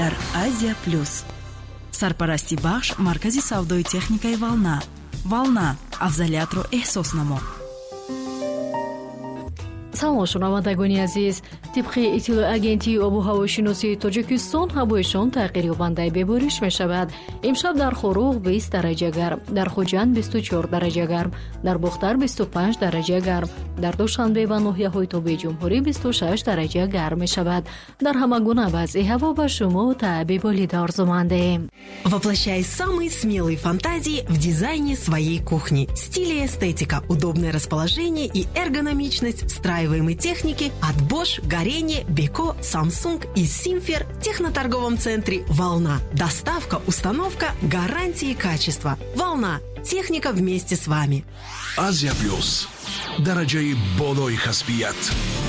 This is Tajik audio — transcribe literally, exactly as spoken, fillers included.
дар Азия плюс. Сарпарасти бахш маркази савдои техникаи Волна. Волна афзалиятро эҳсос намо. салом шунавандагони азиз, тибқи иттилоъ агентии обу ҳавошиносии Тоҷикистон ҳавоишон тағйирёбандаи бебориш мешавад. имшаб дар Хоруғ бист дараҷа гарм, дар Хуҷанд бисту чор дараҷа гарм, дар Бухтар бисту панҷ дараҷа гарм, дар Душанбе ва ноҳияҳои Тобиҷумҳурӣ бисту шаш дараҷа гарм мешавад. Дар ҳама гуна вазъи ҳаво ба шумо таъби болида орзумандем. Воплощай самые смелые фантазии в дизайне своей кухни. Стиль и эстетика, удобное расположение и эргономичность встраиваемой техники от Bosch, Горение, Beko, Samsung и Simfer в техноторговом центре «Волна». Доставка, установка, гарантии качества. «Волна». Техника вместе с вами. Азия Плюс. Дараджаи болои касбият.